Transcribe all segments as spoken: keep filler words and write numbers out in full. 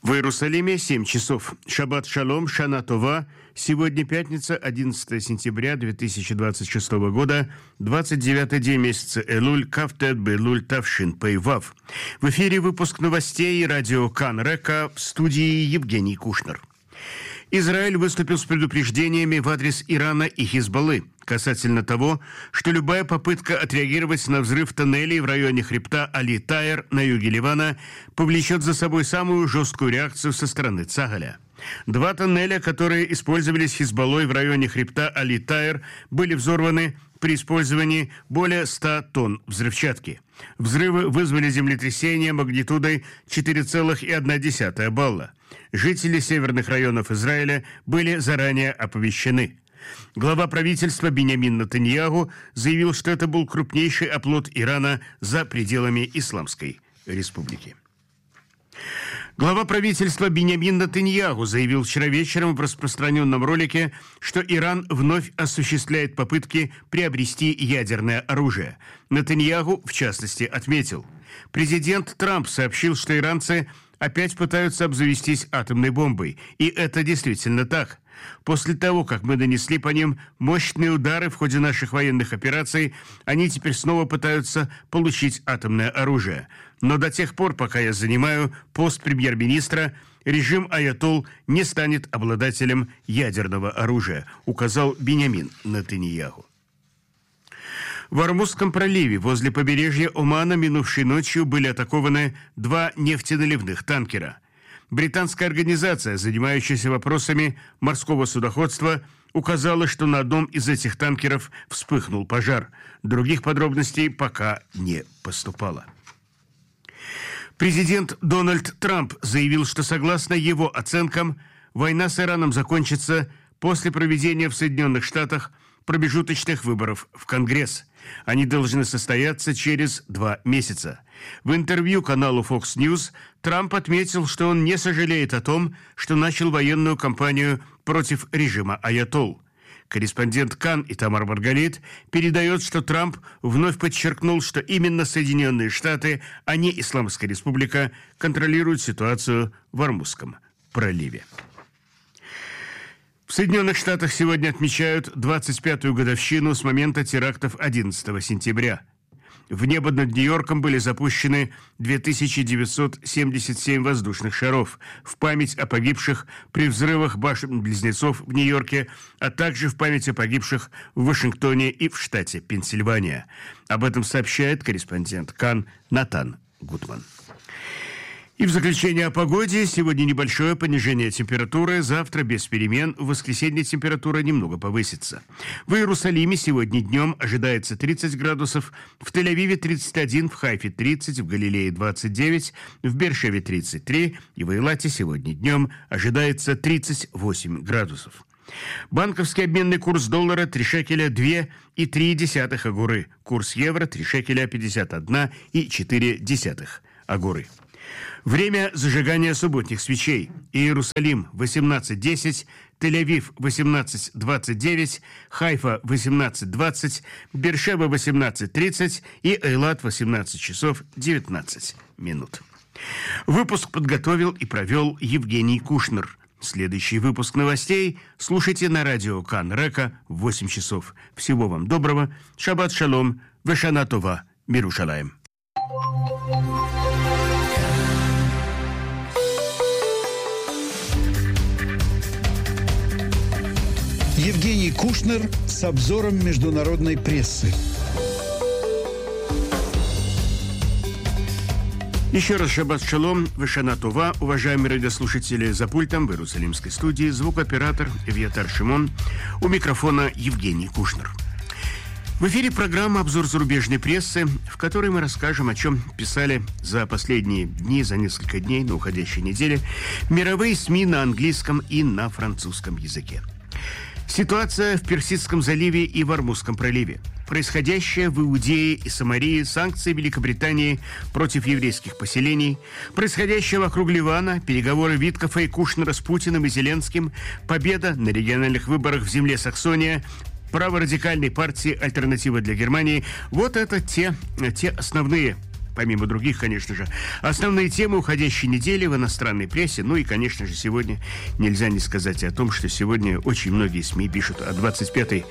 В Иерусалиме семь часов. Шаббат шалом, шана това. Сегодня пятница, одиннадцатое сентября две тысячи двадцать шестого года, двадцать девятый день месяца Элуль, Кафтет Белуль Тавшин Пейвав. В эфире выпуск новостей радио Кан Река, в студии Евгений Кушнер. Израиль выступил с предупреждениями в адрес Ирана и Хизбаллы касательно того, что любая попытка отреагировать на взрыв тоннелей в районе хребта Али-Тайр на юге Ливана повлечет за собой самую жесткую реакцию со стороны Цагаля. Два тоннеля, которые использовались Хизбаллой в районе хребта Али-Тайр, были взорваны при использовании более ста тонн взрывчатки. Взрывы вызвали землетрясение магнитудой четыре целых одна десятая балла. Жители северных районов Израиля были заранее оповещены. Глава правительства Биньямин Нетаньяху заявил, что это был крупнейший оплот Ирана за пределами Исламской Республики. Глава правительства Биньямин Нетаньяху заявил вчера вечером в распространенном ролике, что Иран вновь осуществляет попытки приобрести ядерное оружие. Нетаньяху, в частности, отметил: президент Трамп сообщил, что иранцы опять пытаются обзавестись атомной бомбой. И это действительно так. После того, как мы нанесли по ним мощные удары в ходе наших военных операций, они теперь снова пытаются получить атомное оружие. Но до тех пор, пока я занимаю пост премьер-министра, режим Аятолл не станет обладателем ядерного оружия, указал Биньямин Нетаньяху. В Ормузском проливе возле побережья Омана минувшей ночью были атакованы два нефтеналивных танкера. Британская организация, занимающаяся вопросами морского судоходства, указала, что на одном из этих танкеров вспыхнул пожар. Других подробностей пока не поступало. Президент Дональд Трамп заявил, что согласно его оценкам, война с Ираном закончится после проведения в Соединенных Штатах промежуточных выборов в Конгресс. Они должны состояться через два месяца. В интервью каналу Fox News Трамп отметил, что он не сожалеет о том, что начал военную кампанию против режима Аятолл. Корреспондент Кан Итамар Маргалит передает, что Трамп вновь подчеркнул, что именно Соединенные Штаты, а не Исламская Республика, контролируют ситуацию в Ормузском проливе. В Соединенных Штатах сегодня отмечают двадцать пятую годовщину с момента терактов одиннадцатого сентября. В небо над Нью-Йорком были запущены две тысячи девятьсот семьдесят семь воздушных шаров в память о погибших при взрывах башен-близнецов в Нью-Йорке, а также в память о погибших в Вашингтоне и в штате Пенсильвания. Об этом сообщает корреспондент Кан Натан Гутман. И в заключение о погоде. Сегодня небольшое понижение температуры, завтра без перемен, в воскресенье температура немного повысится. В Иерусалиме сегодня днем ожидается тридцать градусов, в Тель-Авиве тридцать один, в Хайфе тридцать, в Галилее двадцать девять, в Беэр-Шеве тридцать три и в Эйлате сегодня днем ожидается тридцать восемь градусов. Банковский обменный курс доллара три шекеля два и три десятых агуры, курс евро три шекеля пятьдесят один и четыре десятых агуры. Время зажигания субботних свечей. Иерусалим восемнадцать десять, Тель-Авив восемнадцать двадцать девять, Хайфа восемнадцать двадцать, Беэр-Шева восемнадцать тридцать и Эйлат восемнадцать часов девятнадцать минут. Выпуск подготовил и провел Евгений Кушнер. Следующий выпуск новостей слушайте на радио Кан Река в восемь часов. Всего вам доброго. Шаббат шалом. Вешана това. Мирушалаем. Евгений Кушнер с обзором международной прессы. Еще раз шаббат шалом, вешана това, уважаемые радиослушатели, за пультом в Иерусалимской студии звукооператор Эвьятар Шимон, у микрофона Евгений Кушнер. В эфире программа «Обзор зарубежной прессы», в которой мы расскажем, о чем писали за последние дни, за несколько дней на уходящей неделе мировые СМИ на английском и на французском языке. Ситуация в Персидском заливе и в Ормузском проливе. Происходящее в Иудее и Самарии, санкции Великобритании против еврейских поселений, происходящее вокруг Ливана, переговоры Виткофа и Кушнера с Путиным и Зеленским, победа на региональных выборах в земле Саксония, праворадикальной партии «Альтернатива для Германии». Вот это те, те основные помимо других, конечно же, основные темы уходящей недели в иностранной прессе. Ну и, конечно же, сегодня нельзя не сказать о том, что сегодня очень многие СМИ пишут о двадцать пятой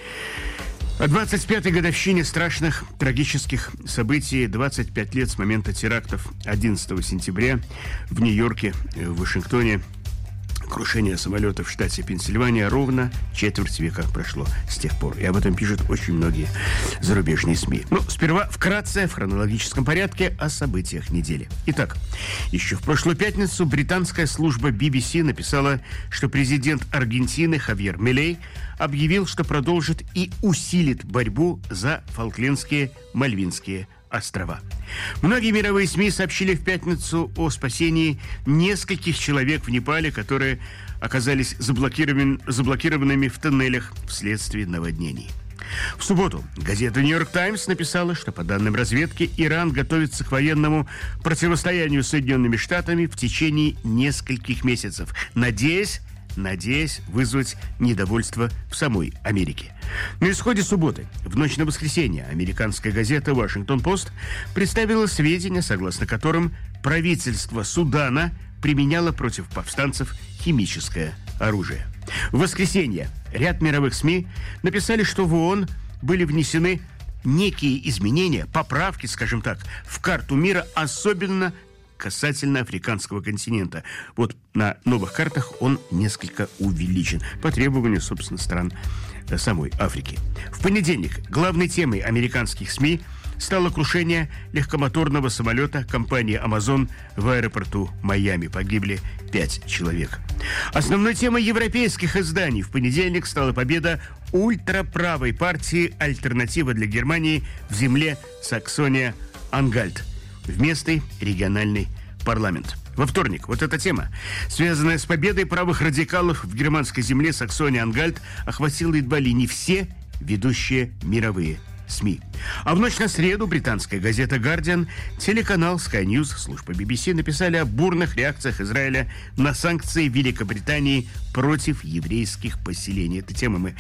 О двадцать пятой годовщине страшных трагических событий. двадцать пять лет с момента терактов одиннадцатого сентября в Нью-Йорке, в Вашингтоне. Крушение самолета в штате Пенсильвания. Ровно четверть века прошло с тех пор. И об этом пишут очень многие зарубежные СМИ. Но сперва вкратце, в хронологическом порядке, о событиях недели. Итак, еще в прошлую пятницу британская служба би би си написала, что президент Аргентины Хавьер Милей объявил, что продолжит и усилит борьбу за Фолклендские Мальвинские острова. Многие мировые СМИ сообщили в пятницу о спасении нескольких человек в Непале, которые оказались заблокирован, заблокированными в тоннелях вследствие наводнений. В субботу газета «Нью-Йорк Таймс» написала, что по данным разведки Иран готовится к военному противостоянию с Соединенными Штатами в течение нескольких месяцев, надеясь надеясь вызвать недовольство в самой Америке. На исходе субботы, в ночь на воскресенье, американская газета «Вашингтон-Пост» представила сведения, согласно которым правительство Судана применяло против повстанцев химическое оружие. В воскресенье ряд мировых СМИ написали, что в ООН были внесены некие изменения, поправки, скажем так, в карту мира, особенно касательно африканского континента. Вот на новых картах он несколько увеличен по требованию, собственно, стран самой Африки. В понедельник главной темой американских СМИ стало крушение легкомоторного самолета компании «Амазон» в аэропорту Майами. Погибли пять человек. Основной темой европейских изданий в понедельник стала победа ультраправой партии «Альтернатива для Германии» в земле Саксония-Ангальт в местный региональный парламент. Во вторник вот эта тема, связанная с победой правых радикалов в германской земле Саксония-Ангальт, охватила едва ли не все ведущие мировые СМИ. А в ночь на среду британская газета «Гардиан», телеканал Sky News, служба би би си написали о бурных реакциях Израиля на санкции Великобритании против еврейских поселений. Этой темы мы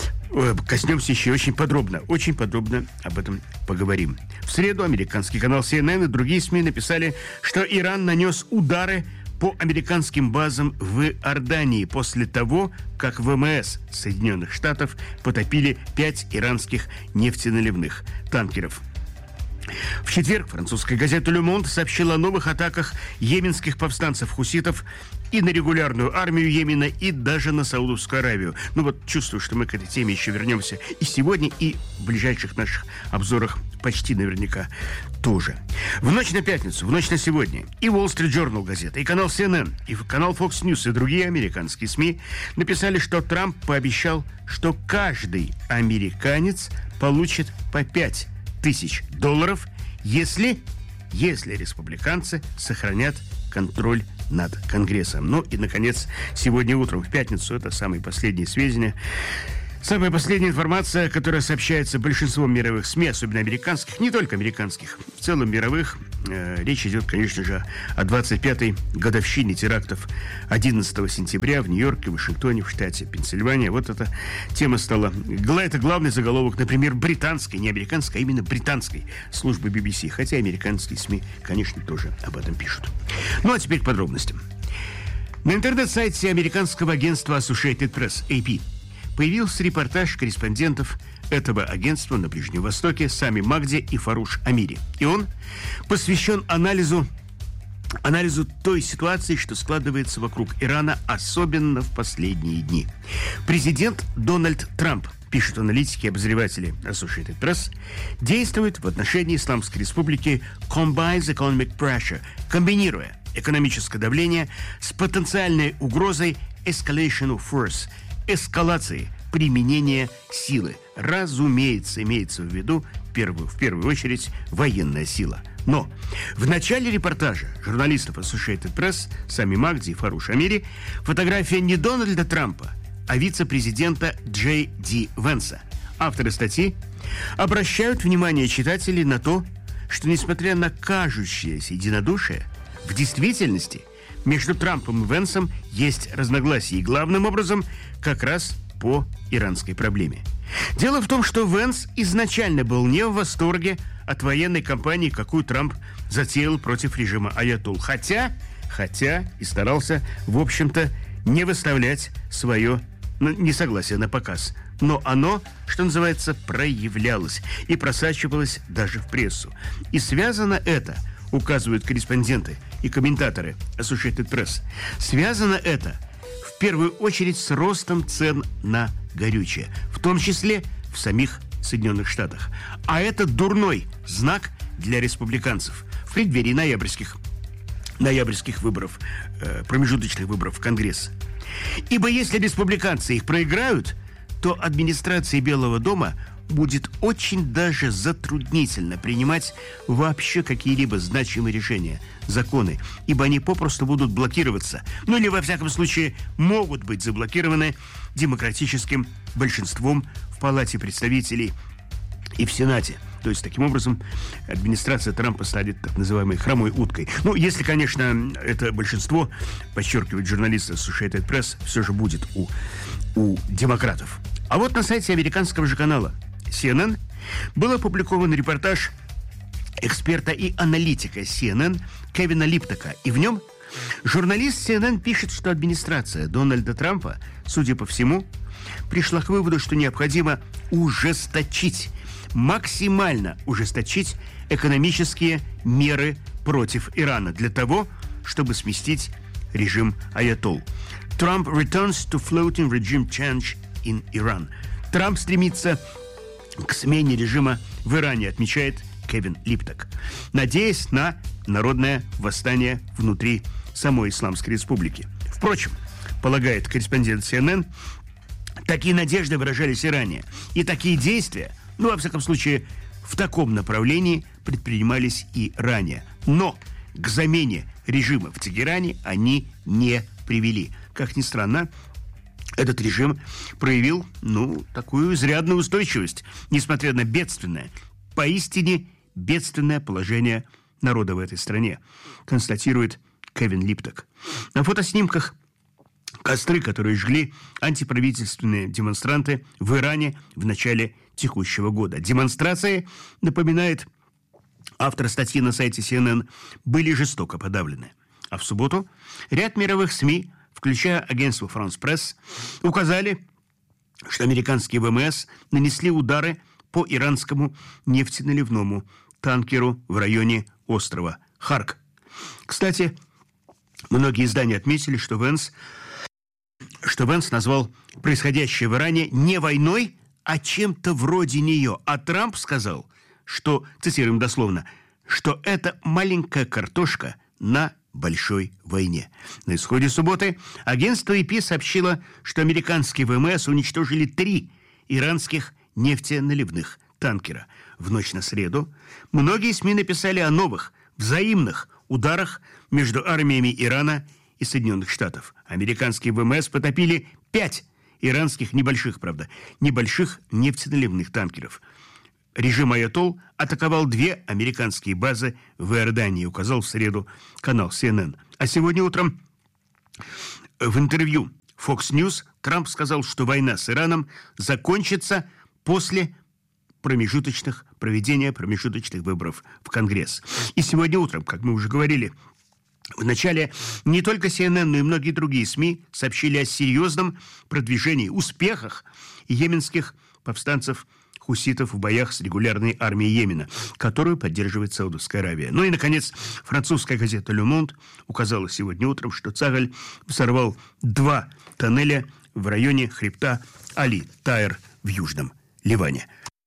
коснемся еще очень подробно. Очень подробно об этом поговорим. В среду американский канал си эн эн и другие СМИ написали, что Иран нанес удары по американским базам в Иордании после того, как ВМС Соединенных Штатов потопили пять иранских нефтеналивных танкеров. В четверг французская газета «Ле Монд» сообщила о новых атаках йеменских повстанцев-хуситов и на регулярную армию Йемена, и даже на Саудовскую Аравию. Ну вот, чувствую, что мы к этой теме еще вернемся и сегодня, и в ближайших наших обзорах почти наверняка тоже. В ночь на пятницу, в ночь на сегодня и Wall Street Journal газета, и канал си эн эн, и канал Fox News, и другие американские СМИ написали, что Трамп пообещал, что каждый американец получит по пять тысяч долларов, если, если республиканцы сохранят контроль над Конгрессом. Ну и, наконец, сегодня утром, в пятницу, это самые последние сведения, самая последняя информация, которая сообщается большинством мировых СМИ, особенно американских, не только американских, в целом мировых. Э, речь идет, конечно же, о двадцать пятой годовщине терактов одиннадцатого сентября в Нью-Йорке, в Вашингтоне, в штате Пенсильвания. Вот эта тема стала... Это главный заголовок, например, британской, не американской, а именно британской службы би би си. Хотя американские СМИ, конечно, тоже об этом пишут. Ну, а теперь к подробностям. На интернет-сайте американского агентства Associated Press, эй пи, появился репортаж корреспондентов этого агентства на Ближнем Востоке Сами Магди и Фаруш Амири. И он посвящен анализу, анализу той ситуации, что складывается вокруг Ирана, особенно в последние дни. Президент Дональд Трамп, пишут аналитики и обозреватели Associated Press, действует в отношении Исламской Республики combines economic pressure, комбинируя экономическое давление с потенциальной угрозой escalation of force, эскалации применения силы. Разумеется, имеется в виду в первую, в первую очередь военная сила. Но в начале репортажа журналистов Associated Press Сами Магди и Фаруш Амири фотография не Дональда Трампа, а вице-президента Джей Ди Венса. Авторы статьи обращают внимание читателей на то, что, несмотря на кажущееся единодушие, в действительности между Трампом и Венсом есть разногласия, и главным образом как раз по иранской проблеме. Дело в том, что Венс изначально был не в восторге от военной кампании, какую Трамп затеял против режима аятолл. Хотя, хотя и старался, в общем-то, не выставлять свое несогласие на показ. Но оно, что называется, проявлялось и просачивалось даже в прессу. И связано это, указывают корреспонденты и комментаторы Associated Press, связано это в первую очередь с ростом цен на горючее, в том числе в самих Соединенных Штатах. А это дурной знак для республиканцев в преддверии ноябрьских, ноябрьских выборов, э, промежуточных выборов в Конгресс. Ибо если республиканцы их проиграют, то администрации Белого дома будет очень даже затруднительно принимать вообще какие-либо значимые решения, законы, ибо они попросту будут блокироваться, ну или, во всяком случае, могут быть заблокированы демократическим большинством в Палате представителей и в Сенате. То есть, таким образом, администрация Трампа станет так называемой хромой уткой. Ну, если, конечно, это большинство, подчеркивает журналист Associated Press, все же будет у, у демократов. А вот на сайте американского же канала си эн эн был опубликован репортаж эксперта и аналитика си эн эн Кевина Липтока. И в нем журналист си эн эн пишет, что администрация Дональда Трампа, судя по всему, пришла к выводу, что необходимо ужесточить, максимально ужесточить экономические меры против Ирана для того, чтобы сместить режим аятолл. Trump returns to floating regime change in Iran. Трамп стремится к смене режима в Иране, отмечает Кевин Липток, надеясь на народное восстание внутри самой Исламской Республики. Впрочем, полагает корреспондент си эн эн, такие надежды выражались и ранее. И такие действия, ну, во всяком случае, в таком направлении предпринимались и ранее. Но к замене режима в Тегеране они не привели. Как ни странно, этот режим проявил, ну, такую изрядную устойчивость, несмотря на бедственное, поистине бедственное положение народа в этой стране, констатирует Кевин Липток. На фотоснимках костры, которые жгли антиправительственные демонстранты в Иране в начале текущего года. Демонстрации, напоминает автор статьи на сайте си эн эн, были жестоко подавлены. А в субботу ряд мировых СМИ, включая агентство France Press, указали, что американские вэ эм эс нанесли удары по иранскому нефтеналивному танкеру в районе острова Харк. Кстати, многие издания отметили, что Венс, что Венс назвал происходящее в Иране не войной, а чем-то вроде нее. А Трамп сказал, что, цитируем дословно, что это маленькая картошка на большой войне. На исходе субботы агентство эй пи сообщило, что американские вэ эм эс уничтожили три иранских нефтеналивных танкера. В ночь на среду многие СМИ написали о новых взаимных ударах между армиями Ирана и Соединенных Штатов. Американские вэ эм эс потопили пять иранских небольших, правда, небольших нефтеналивных танкеров. Режим аятолл атаковал две американские базы в Иордании, указал в среду канал си эн эн. А сегодня утром в интервью Fox News Трамп сказал, что война с Ираном закончится после промежуточных, проведения промежуточных выборов в Конгресс. И сегодня утром, как мы уже говорили, в начале не только си эн эн, но и многие другие СМИ сообщили о серьезном продвижении, успехах йеменских повстанцев хуситов в боях с регулярной армией Йемена, которую поддерживает Саудовская Аравия. Ну и, наконец, французская газета «Le Monde» указала сегодня утром, что Цагаль взорвал два тоннеля в районе хребта Али-Тайр в Южном Ливане.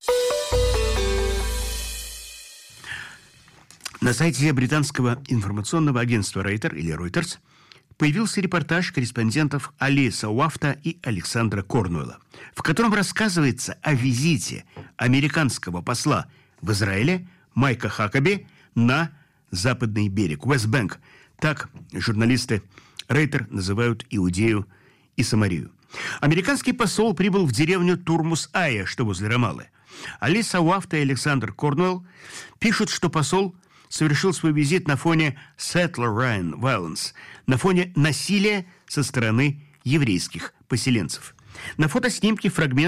На сайте британского информационного агентства Рейтер или Reuters появился репортаж корреспондентов Али Сауафта и Александра Корнуэлла, в котором рассказывается о визите американского посла в Израиле Майка Хакаби на западный берег, Уэст-Бэнк. Так журналисты Рейтер называют Иудею и Самарию. Американский посол прибыл в деревню Турмус-Ая, что возле Рамаллы. Али Сауафта и Александр Корнуэлл пишут, что посол совершил свой визит на фоне settler violence, на фоне насилия со стороны еврейских поселенцев. На фотоснимке фрагмент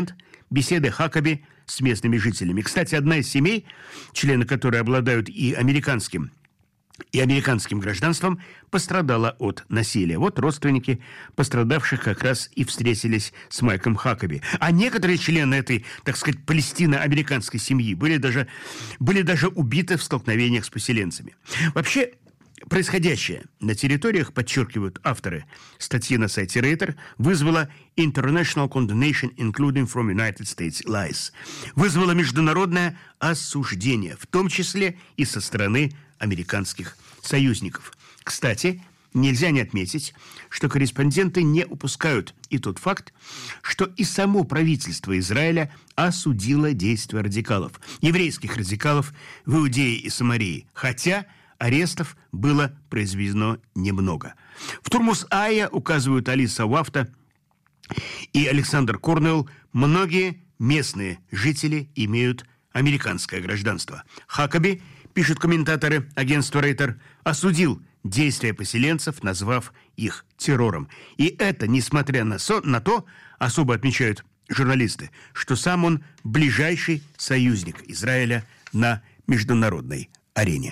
беседы Хакаби с местными жителями. Кстати, одна из семей, члены которой обладают и американским и американским гражданством, пострадала от насилия. Вот родственники пострадавших как раз и встретились с Майком Хакаби. А некоторые члены этой, так сказать, палестино-американской семьи были даже, были даже убиты в столкновениях с поселенцами. Вообще, происходящее на территориях, подчеркивают авторы статьи на сайте Рейтер, вызвало international condemnation, including from United States allies. Вызвало международное осуждение, в том числе и со стороны американских союзников. Кстати, нельзя не отметить, что корреспонденты не упускают и тот факт, что и само правительство Израиля осудило действия радикалов, еврейских радикалов в Иудее и Самарии, хотя арестов было произведено немного. В Турмус-Ая, указывают Алиса Уафта и Александр Корнелл, многие местные жители имеют американское гражданство. Хакаби, пишут комментаторы агентства Рейтер, осудил действия поселенцев, назвав их террором. И это, несмотря на, со, на то, особо отмечают журналисты, что сам он ближайший союзник Израиля на международной арене.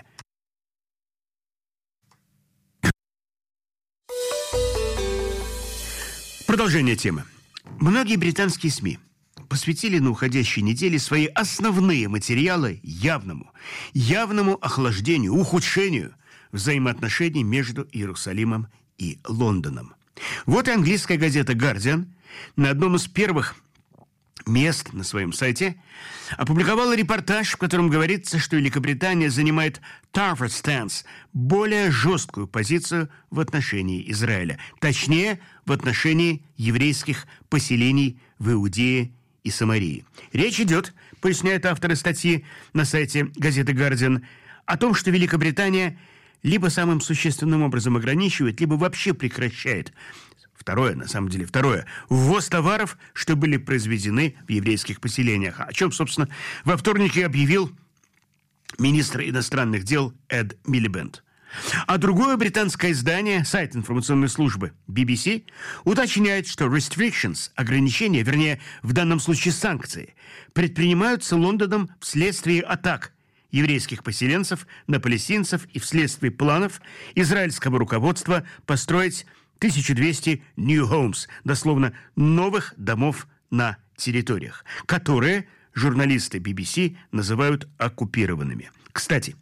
Продолжение темы. Многие британские СМИ посвятили на уходящей неделе свои основные материалы явному, явному охлаждению, ухудшению взаимоотношений между Иерусалимом и Лондоном. Вот и английская газета «Гардиан» на одном из первых мест на своем сайте опубликовала репортаж, в котором говорится, что Великобритания занимает tougher stance, более жесткую позицию в отношении Израиля, точнее, в отношении еврейских поселений в Иудее и Самарии. Речь идет, поясняют авторы статьи на сайте газеты «Гардиан», о том, что Великобритания либо самым существенным образом ограничивает, либо вообще прекращает, второе, на самом деле второе, ввоз товаров, что были произведены в еврейских поселениях, о чем, собственно, во вторник и объявил министр иностранных дел Эд Милибенд. А другое британское издание, сайт информационной службы би би си, уточняет, что restrictions, ограничения, вернее, в данном случае санкции, предпринимаются Лондоном вследствие атак еврейских поселенцев на палестинцев и вследствие планов израильского руководства построить тысяча двести new homes, дословно новых домов на территориях, которые журналисты би би си называют оккупированными. Кстати,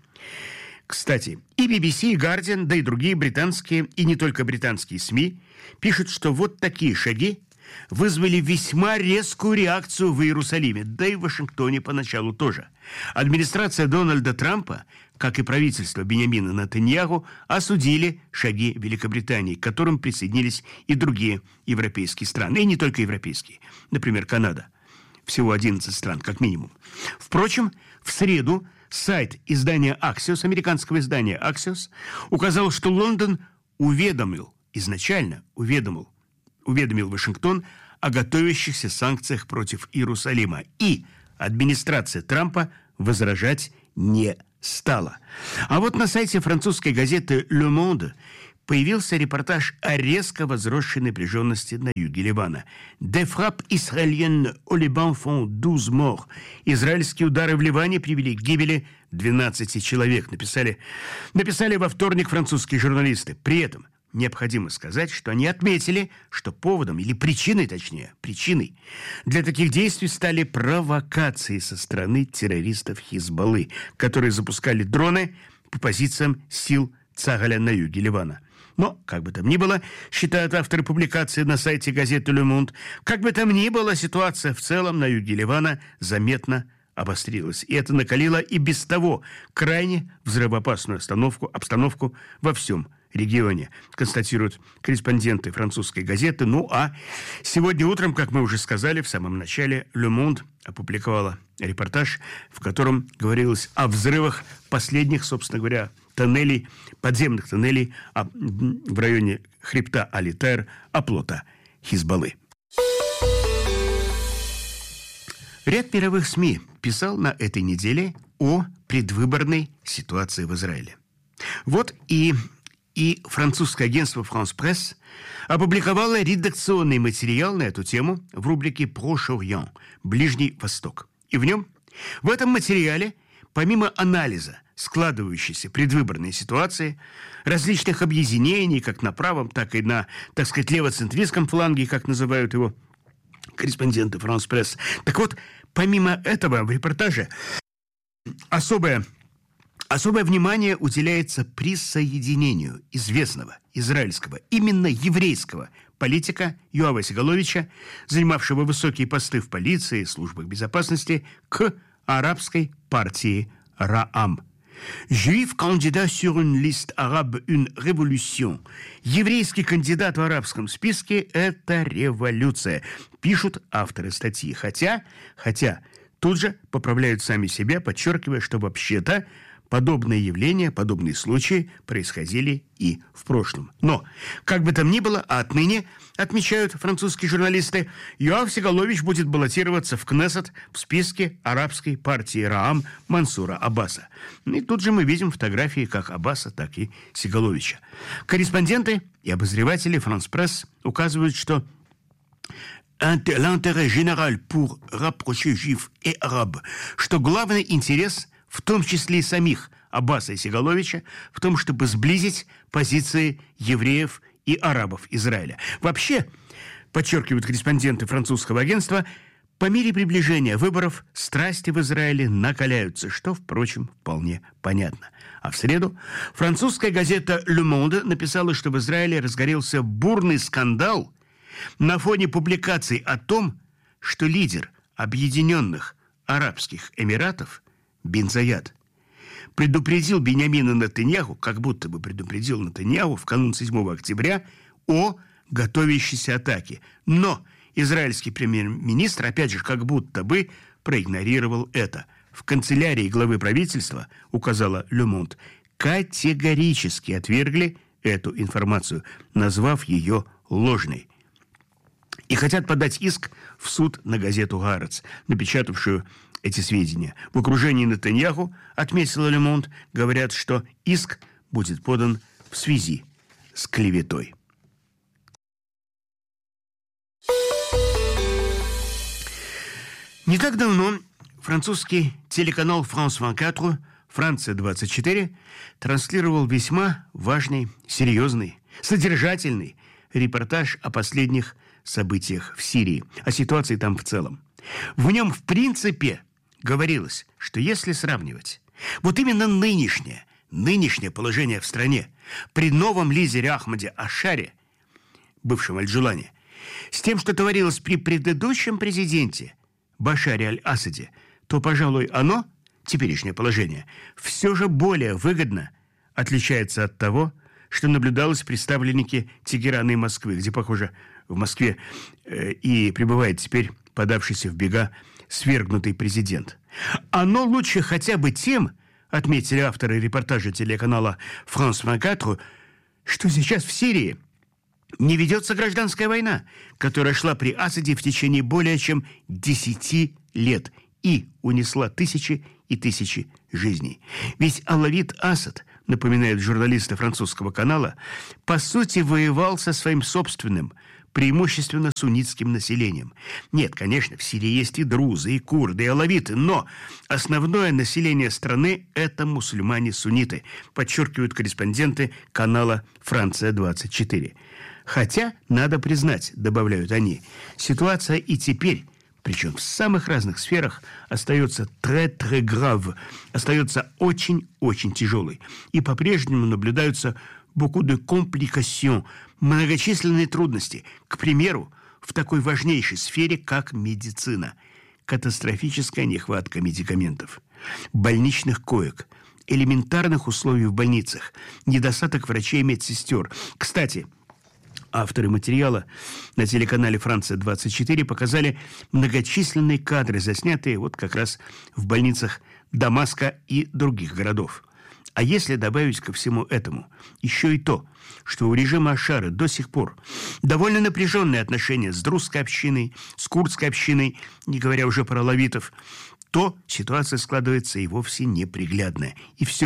Кстати, и би би си, и Guardian, да и другие британские, и не только британские СМИ пишут, что вот такие шаги вызвали весьма резкую реакцию в Иерусалиме, да и в Вашингтоне поначалу тоже. Администрация Дональда Трампа, как и правительство Биньямина Нетаньяху, осудили шаги Великобритании, к которым присоединились и другие европейские страны, и не только европейские, например, Канада. Всего одиннадцать стран, как минимум. Впрочем, в среду сайт издания Axios, американского издания Axios, указал, что Лондон уведомил, изначально уведомил, уведомил Вашингтон о готовящихся санкциях против Иерусалима. И администрация Трампа возражать не стала. А вот на сайте французской газеты «Le Monde» появился репортаж о резко возросшей напряженности на юге Ливана. «Des frappes israéliennes au Liban font douze morts». Израильские удары в Ливане привели к гибели двенадцати человек, написали, написали во вторник французские журналисты. При этом необходимо сказать, что они отметили, что поводом, или причиной, точнее, причиной для таких действий стали провокации со стороны террористов Хизбаллы, которые запускали дроны по позициям сил Цагаля на юге Ливана. Но, как бы там ни было, считают авторы публикации на сайте газеты «Le Monde», как бы там ни было, ситуация в целом на юге Ливана заметно обострилась. И это накалило и без того крайне взрывоопасную обстановку, обстановку во всем регионе, констатируют корреспонденты французской газеты. Ну а сегодня утром, как мы уже сказали в самом начале, «Le Monde» опубликовала репортаж, в котором говорилось о взрывах последних, собственно говоря, тоннелей, подземных тоннелей в районе хребта Али-Тайр, оплота Хизбаллы. Ряд мировых СМИ писал на этой неделе о предвыборной ситуации в Израиле. Вот и и французское агентство «France Presse» опубликовало редакционный материал на эту тему в рубрике «Proche-Orient» – «Ближний Восток». И в нем, в этом материале, помимо анализа складывающейся предвыборной ситуации, различных объединений, как на правом, так и на, так сказать, левоцентристском фланге, как называют его корреспонденты «France Presse». Так вот, помимо этого в репортаже особое, особое внимание уделяется присоединению известного израильского, именно еврейского политика Йоава Сегаловича, занимавшего высокие посты в полиции и службах безопасности, к арабской партии Раам. Juif candidat sur une liste arabe, une révolution. Еврейский кандидат в арабском списке – это революция, пишут авторы статьи. Хотя, хотя тут же поправляют сами себя, подчеркивая, что вообще-то подобные явления, подобные случаи происходили и в прошлом. Но, как бы там ни было, а отныне, отмечают французские журналисты, Йоав Сегалович будет баллотироваться в Кнессет в списке арабской партии Раам Мансура Аббаса. И тут же мы видим фотографии как Аббаса, так и Сегаловича. Корреспонденты и обозреватели France Presse указывают, что l'intérêt général pour rapprocher juifs et arabes, что главный интерес – в том числе и самих Аббаса и Сегаловича, в том, чтобы сблизить позиции евреев и арабов Израиля. Вообще, подчеркивают корреспонденты французского агентства, по мере приближения выборов страсти в Израиле накаляются, что, впрочем, вполне понятно. А в среду французская газета «Le Monde» написала, что в Израиле разгорелся бурный скандал на фоне публикаций о том, что лидер Объединенных Арабских Эмиратов Бин Заяд предупредил Биньямина Нетаньяху, как будто бы предупредил Нетаньяху в канун седьмого октября о готовящейся атаке. Но израильский премьер-министр, опять же, как будто бы проигнорировал это. В канцелярии главы правительства, указала Le Monde, категорически отвергли эту информацию, назвав ее ложной. И хотят подать иск в суд на газету «Гаарец», напечатавшую эти сведения. В окружении Нетаньяху, отметила Le Monde, говорят, что иск будет подан в связи с клеветой. Не так давно французский телеканал France двадцать четыре, Франция двадцать четыре, транслировал весьма важный, серьезный, содержательный репортаж о последних событиях в Сирии, о ситуации там в целом. В нем, в принципе, говорилось, что если сравнивать вот именно нынешнее, нынешнее положение в стране при новом лидере Ахмаде Ашаре, бывшем Аль-Джулане, с тем, что творилось при предыдущем президенте Башаре Аль-Асаде, то, пожалуй, оно, теперешнее положение, все же более выгодно отличается от того, что наблюдалось при ставленнике Тегерана и Москвы, где, похоже, в Москве э, и пребывает теперь подавшийся в бега свергнутый президент. Оно лучше хотя бы тем, отметили авторы репортажа телеканала France двадцать четыре, что сейчас в Сирии не ведется гражданская война, которая шла при Асаде в течение более чем десяти лет и унесла тысячи и тысячи жизней. Ведь алавит Асад, напоминают журналисты французского канала, по сути воевал со своим собственным, преимущественно суннитским населением. Нет, конечно, в Сирии есть и друзы, и курды, и алавиты, но основное население страны – это мусульмане-сунниты, подчеркивают корреспонденты канала «Франция двадцать четыре». Хотя, надо признать, добавляют они, ситуация и теперь, причем в самых разных сферах, остается très-très grave, остается очень-очень тяжелой. И по-прежнему наблюдаются beaucoup de complications, многочисленные трудности. К примеру, в такой важнейшей сфере, как медицина. Катастрофическая нехватка медикаментов, больничных коек, элементарных условий в больницах, недостаток врачей и медсестер. Кстати, авторы материала на телеканале «Франция двадцать четыре» показали многочисленные кадры, заснятые вот как раз в больницах Дамаска и других городов. А если добавить ко всему этому еще и то, что у режима Ашара до сих пор довольно напряженные отношения с друзской общиной, с курдской общиной, не говоря уже про алавитов, то ситуация складывается и вовсе неприглядная. И все же,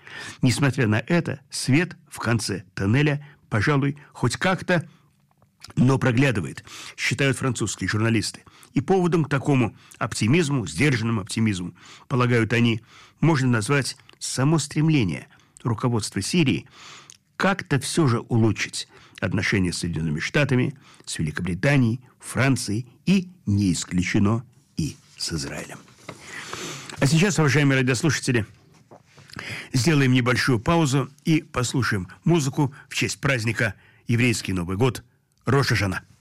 Несмотря на это, свет в конце тоннеля, пожалуй, хоть как-то, но проглядывает, считают французские журналисты. И поводом к такому оптимизму, сдержанному оптимизму, полагают они, можно назвать само стремление руководства Сирии как-то все же улучшить отношения с Соединенными Штатами, с Великобританией, Францией и, не исключено, и с Израилем. А сейчас, уважаемые радиослушатели, сделаем небольшую паузу и послушаем музыку в честь праздника еврейский Новый год Рош ха-Шана.